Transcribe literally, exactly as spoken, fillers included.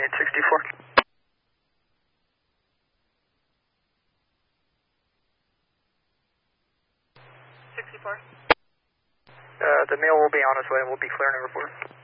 eight sixty-four. sixty-four. Uh, the male will be on his way and we'll be clearing the report.